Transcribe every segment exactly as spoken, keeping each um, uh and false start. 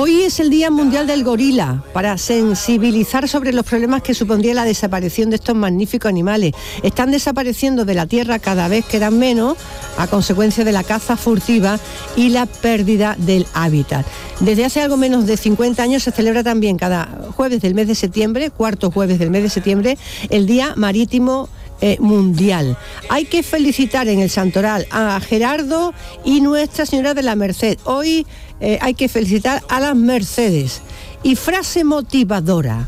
Hoy es el Día Mundial del Gorila, para sensibilizar sobre los problemas que supondría la desaparición de estos magníficos animales. Están desapareciendo de la tierra, cada vez quedan menos, a consecuencia de la caza furtiva y la pérdida del hábitat. Desde hace algo menos de cincuenta años se celebra también cada jueves del mes de septiembre, cuarto jueves del mes de septiembre, el Día Marítimo Eh, mundial. Hay que felicitar en el Santoral a Gerardo y Nuestra Señora de la Merced. Hoy eh, hay que felicitar a las Mercedes. Y frase motivadora: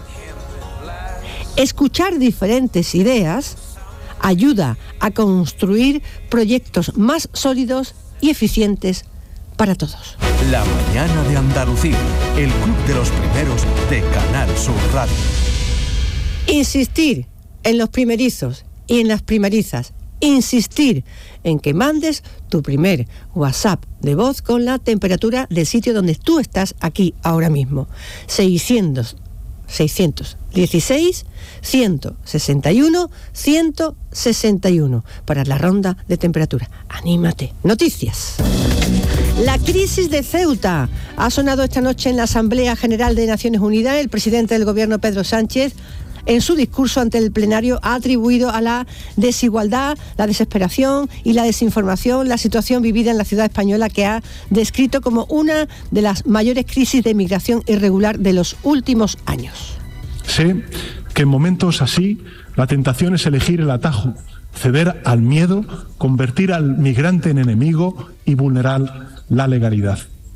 escuchar diferentes ideas ayuda a construir proyectos más sólidos y eficientes para todos. La mañana de Andalucía, el club de los primeros de Canal Sur Radio. Insistir en los primerizos y en las primerizas. Insistir en que mandes tu primer WhatsApp de voz con la temperatura del sitio donde tú estás aquí ahora mismo. seiscientos, seiscientos dieciséis, ciento sesenta y uno, ciento sesenta y uno para la ronda de temperatura. Anímate. Noticias. La crisis de Ceuta ha sonado esta noche en la Asamblea General de Naciones Unidas. El presidente del Gobierno, Pedro Sánchez, en su discurso ante el plenario, ha atribuido a la desigualdad, la desesperación y la desinformación la situación vivida en la ciudad española, que ha descrito como una de las mayores crisis de migración irregular de los últimos años. Sé que en momentos así la tentación es elegir el atajo, ceder al miedo, convertir al migrante en enemigo y vulnerar la legalidad.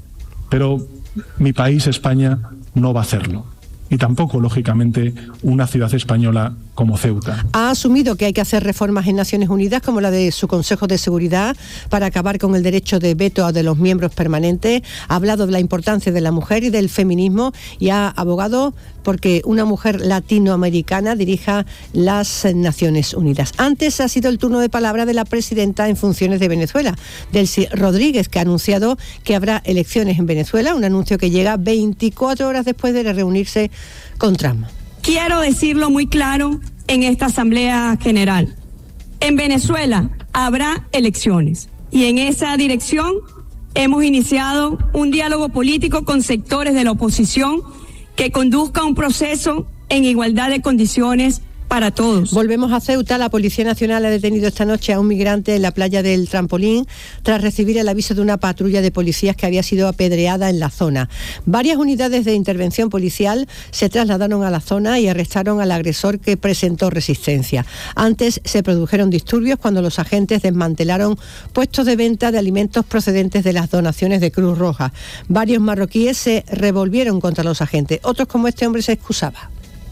Pero mi país, España, no va a hacerlo. Y tampoco, lógicamente, una ciudad española como Ceuta. Ha asumido que hay que hacer reformas en Naciones Unidas, como la de su Consejo de Seguridad, para acabar con el derecho de veto de los miembros permanentes. Ha hablado de la importancia de la mujer y del feminismo y ha abogado porque una mujer latinoamericana dirija las Naciones Unidas. Antes ha sido el turno de palabra de la presidenta en funciones de Venezuela, Delcy Rodríguez, que ha anunciado que habrá elecciones en Venezuela, un anuncio que llega veinticuatro horas después de reunirse con Trump. Quiero decirlo muy claro en esta Asamblea General. En Venezuela habrá elecciones y en esa dirección hemos iniciado un diálogo político con sectores de la oposición que conduzca a un proceso en igualdad de condiciones para todos. Volvemos a Ceuta. La Policía Nacional ha detenido esta noche a un migrante en la playa del Trampolín tras recibir el aviso de una patrulla de policías que había sido apedreada en la zona. Varias unidades de intervención policial se trasladaron a la zona y arrestaron al agresor, que presentó resistencia. Antes se produjeron disturbios cuando los agentes desmantelaron puestos de venta de alimentos procedentes de las donaciones de Cruz Roja. Varios marroquíes se revolvieron contra los agentes. Otros, como este hombre, se excusaba.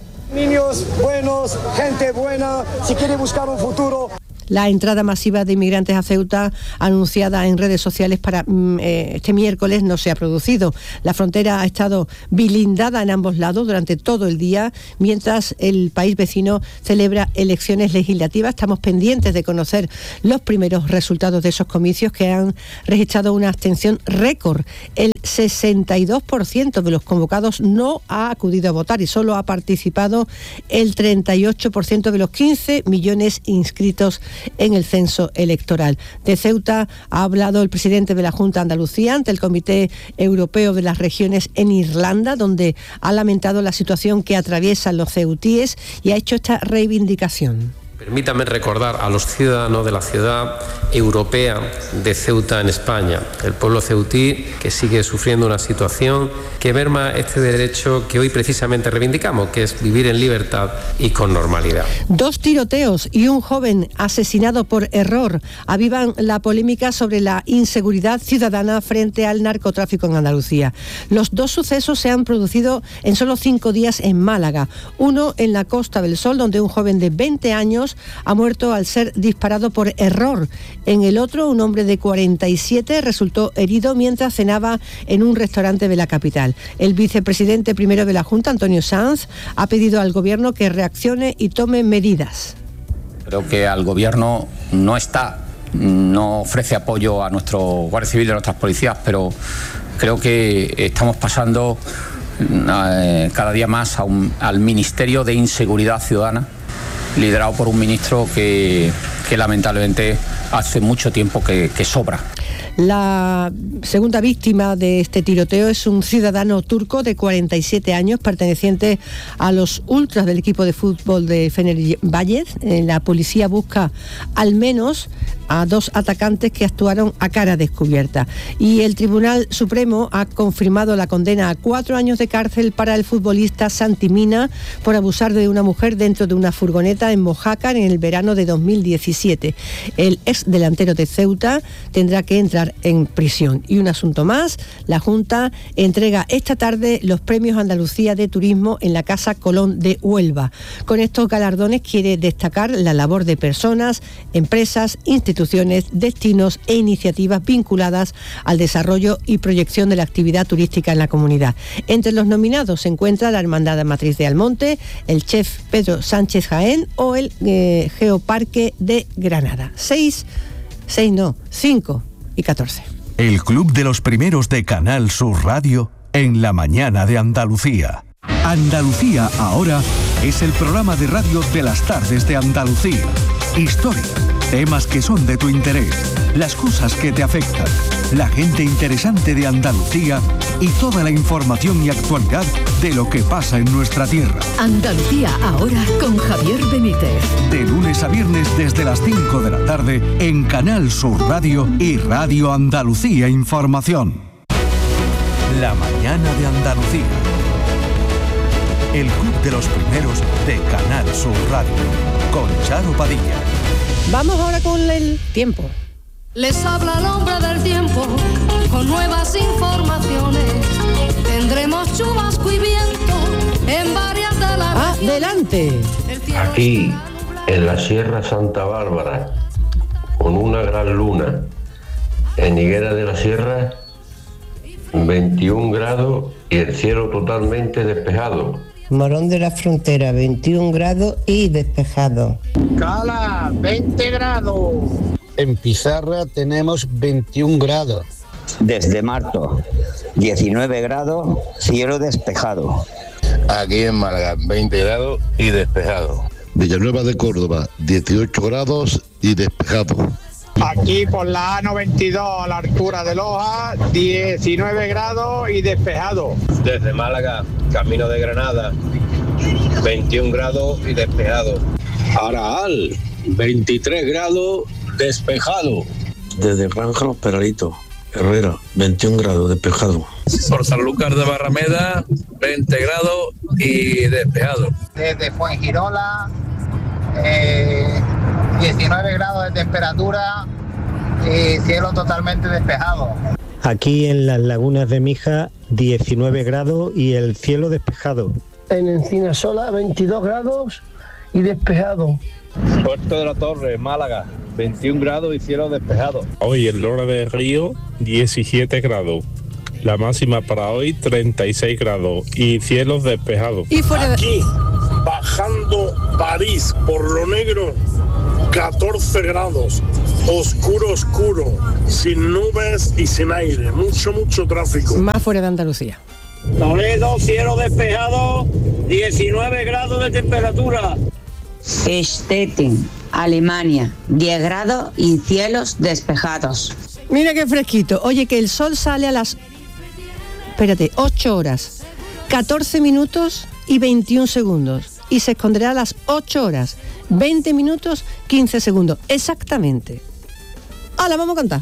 Niños buenos, gente buena, si quiere buscar un futuro. La entrada masiva de inmigrantes a Ceuta, anunciada en redes sociales para eh, este miércoles, no se ha producido. La frontera ha estado blindada en ambos lados durante todo el día, mientras el país vecino celebra elecciones legislativas. Estamos pendientes de conocer los primeros resultados de esos comicios, que han registrado una abstención récord. El sesenta y dos por ciento de los convocados no ha acudido a votar y solo ha participado el treinta y ocho por ciento de los quince millones inscritos en el censo electoral. De Ceuta ha hablado el presidente de la Junta de Andalucía ante el Comité Europeo de las Regiones en Irlanda, donde ha lamentado la situación que atraviesan los ceutíes y ha hecho esta reivindicación. Permítame recordar a los ciudadanos de la ciudad europea de Ceuta en España, el pueblo ceutí, que sigue sufriendo una situación que merma este derecho que hoy precisamente reivindicamos, que es vivir en libertad y con normalidad. Dos tiroteos y un joven asesinado por error avivan la polémica sobre la inseguridad ciudadana frente al narcotráfico en Andalucía. Los dos sucesos se han producido en solo cinco días en Málaga. Uno en la Costa del Sol, donde un joven de veinte años ha muerto al ser disparado por error. En el otro, un hombre de cuarenta y siete resultó herido mientras cenaba en un restaurante de la capital. El vicepresidente primero de la Junta, Antonio Sanz, ha pedido al Gobierno que reaccione y tome medidas. Creo que al Gobierno no está, no ofrece apoyo a nuestro Guardia Civil y a nuestras policías, pero creo que estamos pasando eh, cada día más a un, al Ministerio de Inseguridad Ciudadana, liderado por un ministro que, que lamentablemente hace mucho tiempo que, que sobra. La segunda víctima de este tiroteo es un ciudadano turco de cuarenta y siete años, perteneciente a los ultras del equipo de fútbol de Fenerbahçe. La policía busca al menos a dos atacantes que actuaron a cara descubierta. Y el Tribunal Supremo ha confirmado la condena a cuatro años de cárcel para el futbolista Santi Mina por abusar de una mujer dentro de una furgoneta en Mojácar en el verano de dos mil diecisiete. El ex delantero de Ceuta tendrá que entrar en prisión. Y un asunto más, la Junta entrega esta tarde los premios Andalucía de Turismo en la Casa Colón de Huelva. Con estos galardones quiere destacar la labor de personas, empresas, instituciones, destinos e iniciativas vinculadas al desarrollo y proyección de la actividad turística en la comunidad. Entre los nominados se encuentra la Hermandad Matriz de Almonte, el chef Pedro Sánchez Jaén o el eh, Geoparque de Granada. Seis, seis no, cinco y catorce. El Club de los Primeros de Canal Sur Radio en la mañana de Andalucía. Andalucía ahora es el programa de radio de las tardes de Andalucía. Historia, temas que son de tu interés, las cosas que te afectan, la gente interesante de Andalucía y toda la información y actualidad de lo que pasa en nuestra tierra. Andalucía ahora con Javier Benítez. De lunes a viernes desde las cinco de la tarde en Canal Sur Radio y Radio Andalucía Información. La mañana de Andalucía. El Club de los Primeros de Canal Sur Radio, con Charo Padilla. Vamos ahora con el tiempo. Les habla el hombre del tiempo, con nuevas informaciones. Tendremos chubasco y viento en varias de las regiones. ¡Adelante! Aquí, en la Sierra Santa Bárbara, con una gran luna, en Higuera de la Sierra, veintiún grados y el cielo totalmente despejado. Morón de la Frontera, veintiún grados y despejado. Cala, veinte grados. En Pizarra tenemos veintiún grados. Desde Marto, diecinueve grados, cielo despejado. Aquí en Málaga, veinte grados y despejado. Villanueva de Córdoba, dieciocho grados y despejado. Aquí por la A noventa y dos a la altura de Loja, diecinueve grados y despejado. Desde Málaga, camino de Granada, veintiún grados y despejado. Araal, veintitrés grados, despejado. Desde Granja Los Peralitos, Herrera, veintiún grados, despejado. Por Sanlúcar de Barrameda, veinte grados y despejado. Desde Fuengirola, eh, diecinueve grados de temperatura y cielo totalmente despejado. Aquí en las lagunas de Mija, diecinueve grados y el cielo despejado. En Encinasola, veintidós grados y despejado. Puerto de la Torre, Málaga, veintiún grados y cielo despejado. Hoy en Lora del Río, diecisiete grados. La máxima para hoy, treinta y seis grados y cielos despejados. Y fuera de... Aquí, bajando París por lo negro, catorce grados, oscuro, oscuro, sin nubes y sin aire, mucho, mucho tráfico. Más fuera de Andalucía. Toledo, cielo despejado, diecinueve grados de temperatura. Stettin, Alemania, diez grados y cielos despejados. Mira qué fresquito. Oye, que el sol sale a las... Espérate, ocho horas, catorce minutos y veintiún segundos. Y se esconderá a las ocho horas, veinte minutos, quince segundos. Exactamente. ¡Hala, vamos a cantar!